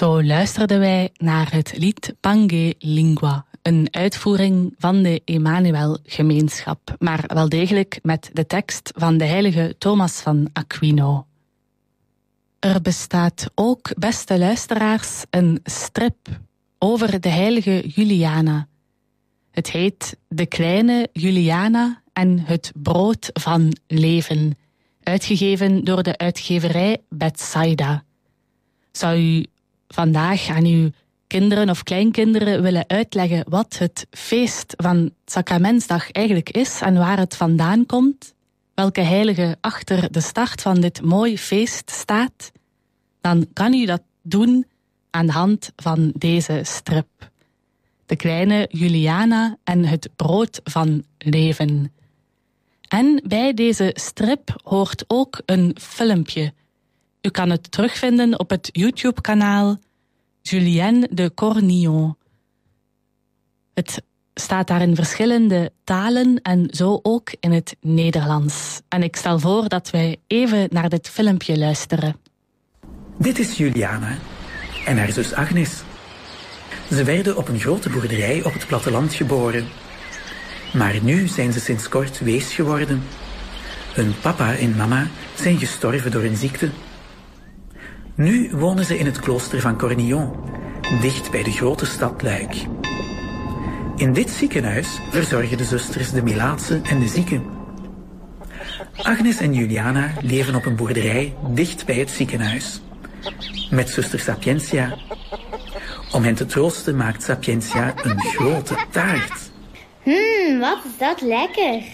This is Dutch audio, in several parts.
Zo luisterden wij naar het lied Pange Lingua, een uitvoering van de Emmanuel-gemeenschap, maar wel degelijk met de tekst van de heilige Thomas van Aquino. Er bestaat ook, beste luisteraars, een strip over de heilige Juliana. Het heet De kleine Juliana en het brood van leven, uitgegeven door de uitgeverij Bethsaida. Zou u vandaag aan uw kinderen of kleinkinderen willen uitleggen wat het feest van Sacramentsdag eigenlijk is en waar het vandaan komt? Welke heilige achter de start van dit mooi feest staat? Dan kan u dat doen aan de hand van deze strip. De kleine Juliana en het brood van leven. En bij deze strip hoort ook een filmpje. U kan het terugvinden op het YouTube-kanaal Julienne de Cornillon. Het staat daar in verschillende talen en zo ook in het Nederlands. En ik stel voor dat wij even naar dit filmpje luisteren. Dit is Juliana en haar zus Agnes. Ze werden op een grote boerderij op het platteland geboren. Maar nu zijn ze sinds kort wees geworden. Hun papa en mama zijn gestorven door een ziekte. Nu wonen ze in het klooster van Cornillon, dicht bij de grote stad Luik. In dit ziekenhuis verzorgen de zusters de melaatse en de zieken. Agnes en Juliana leven op een boerderij dicht bij het ziekenhuis. Met zuster Sapientia. Om hen te troosten maakt Sapientia een grote taart. Wat is dat lekker.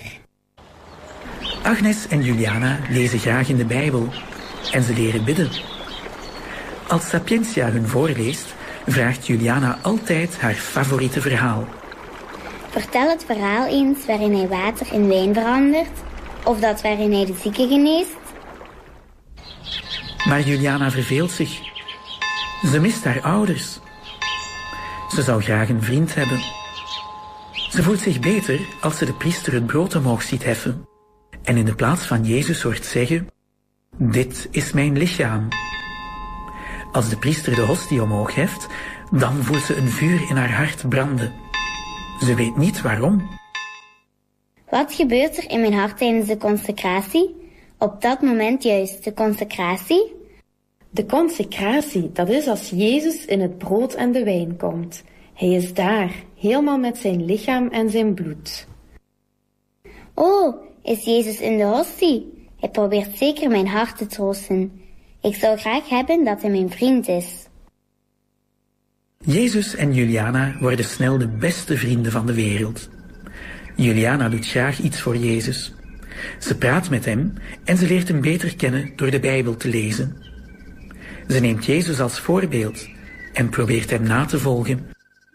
Agnes en Juliana lezen graag in de Bijbel en ze leren bidden. Als Sapientia hun voorleest, vraagt Juliana altijd haar favoriete verhaal. Vertel het verhaal eens waarin hij water in wijn verandert, of dat waarin hij de zieke geneest. Maar Juliana verveelt zich. Ze mist haar ouders. Ze zou graag een vriend hebben. Ze voelt zich beter als ze de priester het brood omhoog ziet heffen en in de plaats van Jezus hoort zeggen: dit is mijn lichaam. Als de priester de hostie omhoog heft, dan voelt ze een vuur in haar hart branden. Ze weet niet waarom. Wat gebeurt er in mijn hart tijdens de consecratie? Op dat moment juist, de consecratie? De consecratie, dat is als Jezus in het brood en de wijn komt. Hij is daar, helemaal met zijn lichaam en zijn bloed. Oh, is Jezus in de hostie? Hij probeert zeker mijn hart te troosten. Ik zou graag hebben dat hij mijn vriend is. Jezus en Juliana worden snel de beste vrienden van de wereld. Juliana doet graag iets voor Jezus. Ze praat met hem en ze leert hem beter kennen door de Bijbel te lezen. Ze neemt Jezus als voorbeeld en probeert hem na te volgen.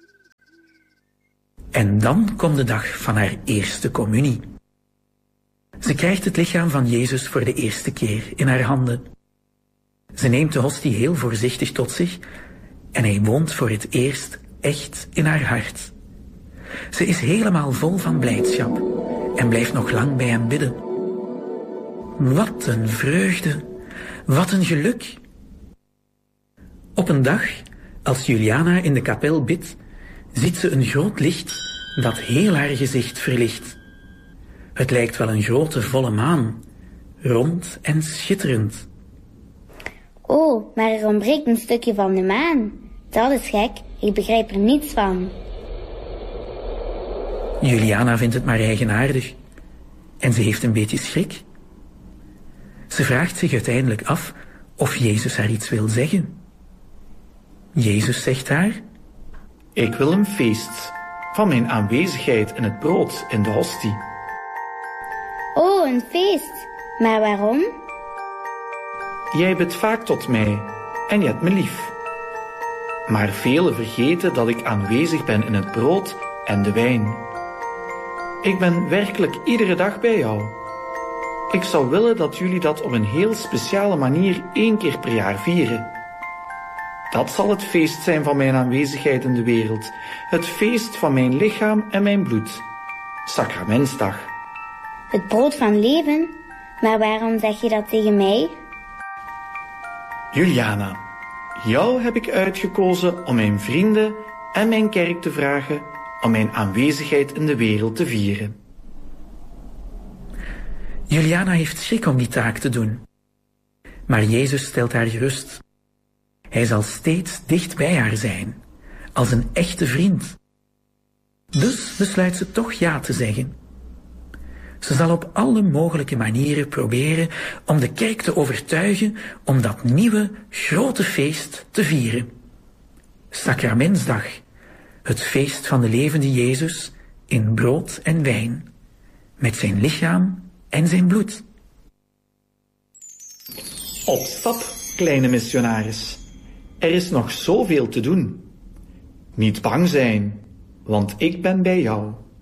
En dan komt de dag van haar eerste communie. Ze krijgt het lichaam van Jezus voor de eerste keer in haar handen. Ze neemt de hostie heel voorzichtig tot zich en hij woont voor het eerst echt in haar hart. Ze is helemaal vol van blijdschap en blijft nog lang bij hem bidden. Wat een vreugde, wat een geluk. Op een dag, als Juliana in de kapel bidt, ziet ze een groot licht dat heel haar gezicht verlicht. Het lijkt wel een grote volle maan, rond en schitterend. Oh, maar er ontbreekt een stukje van de maan. Dat is gek, ik begrijp er niets van. Juliana vindt het maar eigenaardig en ze heeft een beetje schrik. Ze vraagt zich uiteindelijk af of Jezus haar iets wil zeggen. Jezus zegt haar: ik wil een feest van mijn aanwezigheid in het brood in de hostie. Oh, een feest. Maar waarom? Jij bidt vaak tot mij en je hebt me lief. Maar velen vergeten dat ik aanwezig ben in het brood en de wijn. Ik ben werkelijk iedere dag bij jou. Ik zou willen dat jullie dat op een heel speciale manier 1 keer per jaar vieren. Dat zal het feest zijn van mijn aanwezigheid in de wereld. Het feest van mijn lichaam en mijn bloed. Sacramentsdag. Het brood van leven? Maar waarom zeg je dat tegen mij? Juliana, Jou heb ik uitgekozen om mijn vrienden en mijn kerk te vragen om mijn aanwezigheid in de wereld te vieren. Juliana heeft schrik om die taak te doen. Maar Jezus stelt haar gerust. Hij zal steeds dicht bij haar zijn, als een echte vriend. Dus besluit ze toch ja te zeggen. Ze zal op alle mogelijke manieren proberen om de kerk te overtuigen om dat nieuwe, grote feest te vieren. Sacramentsdag, het feest van de levende Jezus in brood en wijn, met zijn lichaam en zijn bloed. Op stap, kleine missionaris. Er is nog zoveel te doen. Niet bang zijn, want ik ben bij jou.